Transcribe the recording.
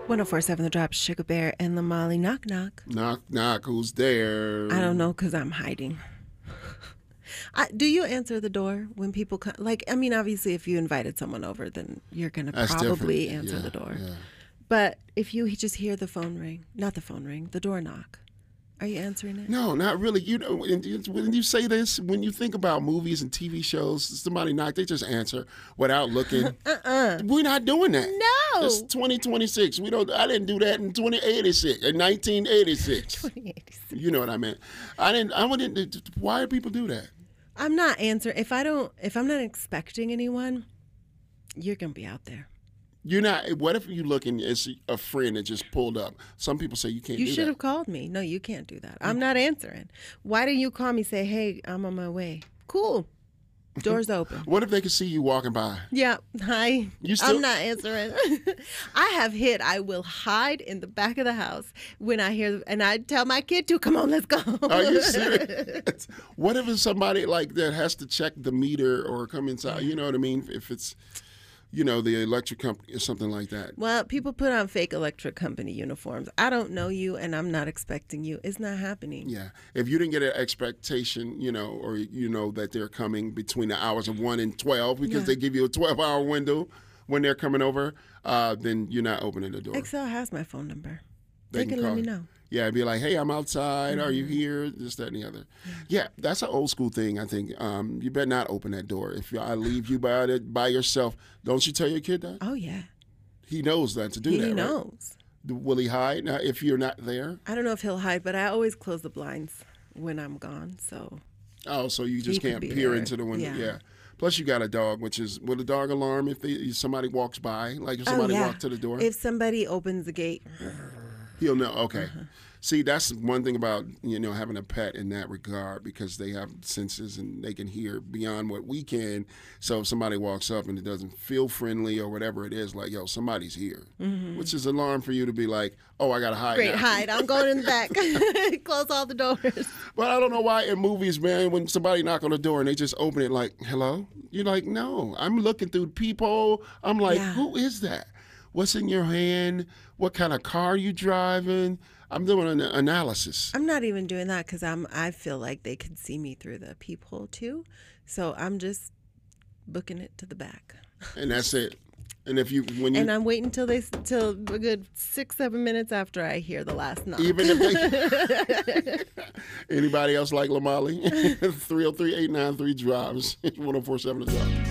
1047 The Drop, Sugar Bear and the Molly. Knock, knock. Knock, knock. Who's there? I don't know because I'm hiding. Do you answer the door when people come? Like, I mean, obviously, if you invited someone over, then you're going to probably answer the door. Yeah. But if you just hear the phone ring, not the phone ring, the door knock, are you answering it? No, not really. You know, when you say this, when you think about movies and TV shows, somebody knock, they just answer without looking. We're not doing that. No. It's 2026. We don't. I didn't do that in 2086, in 1986. 2086. You know what I meant. I wouldn't. Why do people do that? I'm not answering. If I'm not expecting anyone, you're going to be out there. You're not. What if you looking as a friend that just pulled up? Some people say you can't. You do should that. have called me. No, you can't do that. I'm not answering. Why didn't you call me? Say, hey, I'm on my way. Cool. Door's open. What if they could see you walking by? Yeah. Hi. I'm not answering. I have hid. I will hide in the back of the house when I hear, and I tell my kid to come on, let's go. Are you serious? What if it's somebody like that has to check the meter or come inside? You know what I mean? If it's, you know, the electric company or something like that. Well, people put on fake electric company uniforms. I don't know you, and I'm not expecting you. It's not happening. Yeah. If you didn't get an expectation, you know, or you know that they're coming between the hours of 1 and 12 because they give you a 12-hour window when they're coming over, then you're not opening the door. Excel has my phone number. They They can call let me you. know. Yeah, it'd be like, hey, I'm outside. Are you here? This, that, and the other. Yeah, that's an old school thing, I think. You better not open that door. If I leave you by yourself, don't you tell your kid that? Oh, yeah. He knows that to do that, He right? knows. Will he hide now if you're not there? I don't know if he'll hide, but I always close the blinds when I'm gone, so. Oh, so you just He could can't be peer there. into the window. Yeah. Yeah. Plus, you got a dog, which is, will the dog alarm if somebody walks by? Like if somebody walked to the door? If somebody opens the gate. He'll know. Okay. See, that's one thing about, you know, having a pet in that regard because they have senses and they can hear beyond what we can. So if somebody walks up and it doesn't feel friendly or whatever it is, like, yo, somebody's here, which is alarm for you to be like, oh, I got to hide Great, now. hide. I'm going in the back. Close all the doors. But I don't know why in movies, man, when somebody knock on the door and they just open it like, hello? You're like, no. I'm looking through the peephole. I'm like, who is that? What's in your hand? What kind of car you driving? I'm doing an analysis. I'm not even doing that because I feel like they could see me through the peephole too. So I'm just booking it to the back. And that's it. And and I'm waiting till a good 6-7 minutes after I hear the last knock. Even if they anybody else like Lamali? 303-893 drives 1047 The Drop.